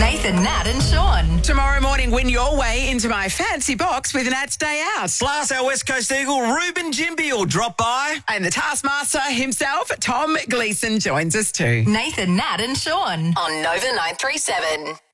Nathan, Nat and Sean. Tomorrow morning, win your way into my fancy box with Nat's Day Out. Plus, our West Coast Eagle, Ruben Jimby, will drop by. And the Taskmaster himself, Tom Gleeson, joins us too. Nathan, Nat and Sean on Nova 937.